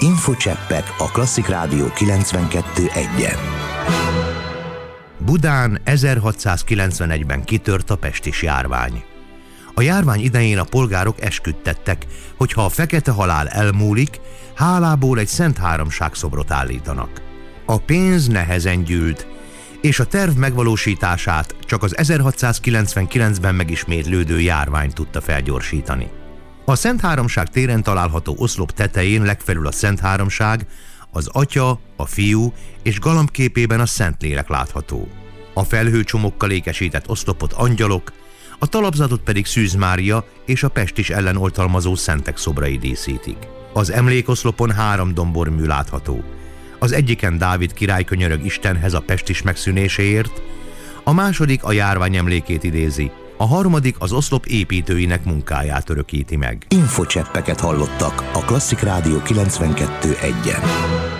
Infocseppek a Klasszik Rádió 92.1-en. Budán 1691-ben kitört a pestis járvány. A járvány idején a polgárok esküdtettek, hogy ha a fekete halál elmúlik, hálából egy Szent Háromság szobrot állítanak. A pénz nehezen gyűlt, és a terv megvalósítását csak az 1699-ben megismétlődő járvány tudta felgyorsítani. A Szent Háromság téren található oszlop tetején legfelül a Szent Háromság, az Atya, a Fiú és galambképében a Szentlélek látható. A felhőcsomokkal ékesített oszlopot angyalok, a talapzatot pedig Szűz Mária és a pestis ellen oltalmazó szentek szobrai díszítik. Az emlékoszlopon 3 dombormű látható. Az egyiken Dávid király könyörög Istenhez a pestis megszűnéséért, a második a járvány emlékét idézi, a harmadik az oszlop építőinek munkáját örökíti meg. Infocseppeket hallottak a Klasszik Rádió 92.1-en.